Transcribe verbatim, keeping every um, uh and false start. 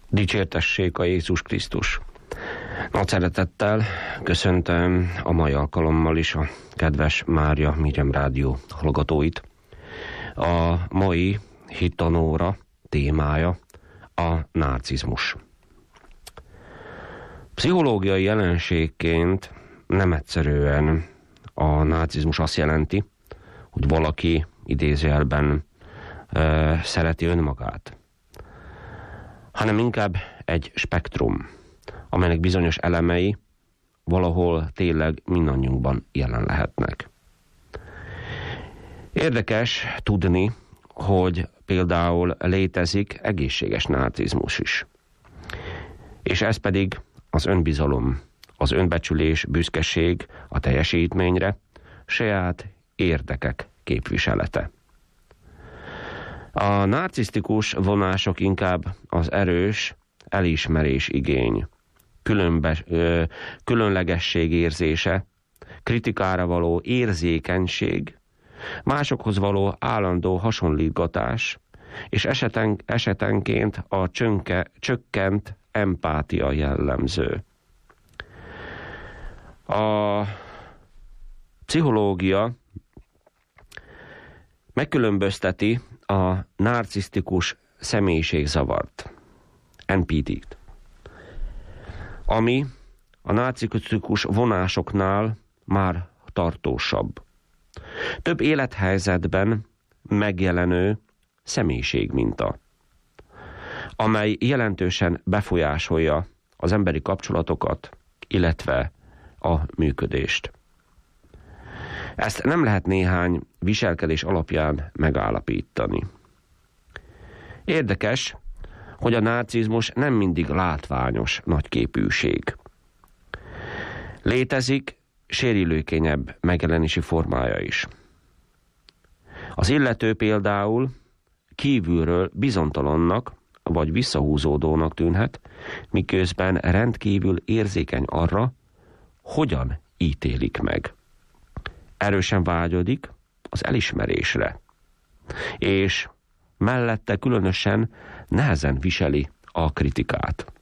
Dicsértessék a Jézus Krisztus! Nagy szeretettel köszöntöm a mai alkalommal is a kedves Mária Miriam Rádió hallgatóit. A mai hittanóra témája a nácizmus. Pszichológiai jelenségként nem egyszerűen a nácizmus azt jelenti, hogy valaki idézőjelben e, szereti önmagát, hanem inkább egy spektrum, amelynek bizonyos elemei valahol tényleg mindannyiunkban jelen lehetnek. Érdekes tudni, hogy például létezik egészséges nácizmus is. És ez pedig az önbizalom, az önbecsülés, büszkeség a teljesítményre, saját érdekek képviselete. A narcisztikus vonások inkább az erős elismerés igény, különbe, ö, különlegesség érzése, kritikára való érzékenység, másokhoz való állandó hasonlítgatás, és eseten, esetenként a csönke, csökkent empátia jellemző. A pszichológia megkülönbözteti a narcisztikus személyiségzavart, en pé té-t, ami a narcisztikus vonásoknál már tartósabb. Több élethelyzetben megjelenő személyiségminta, amely jelentősen befolyásolja az emberi kapcsolatokat, illetve a működést. Ezt nem lehet néhány viselkedés alapján megállapítani. Érdekes, hogy a narcizmus nem mindig látványos nagyképűség. Létezik sérülőkenyebb megjelenési formája is. Az illető például kívülről bizonytalannak vagy visszahúzódónak tűnhet, miközben rendkívül érzékeny arra, hogyan ítélik meg. Erősen vágyodik az elismerésre, és mellette különösen nehezen viseli a kritikát.